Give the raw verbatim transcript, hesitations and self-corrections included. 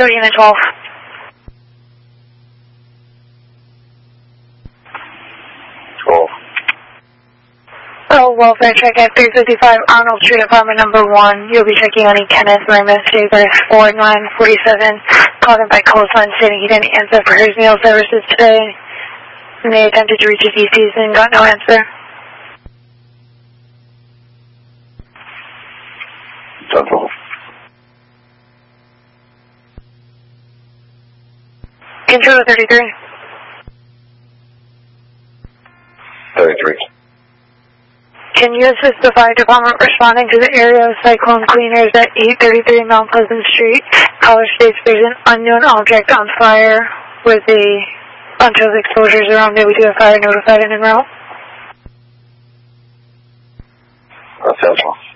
Cody Unit twelve. twelve. Oh, welfare check at three fifty-five Arnold Street, apartment number one. You'll be checking on a Kenneth Raymond, date by four nine forty-seven. Called in by coastline stating he didn't answer for his meal services today. And they attempted to reach his E Ts and got no answer. Central. Control thirty-three. thirty-three. Can you assist the fire department responding to the area of cyclone cleaners at eight thirty-three Mount Pleasant Street? Caller states there's an unknown object on fire with a bunch of exposures around it. We do have fire notified and en route. That's central.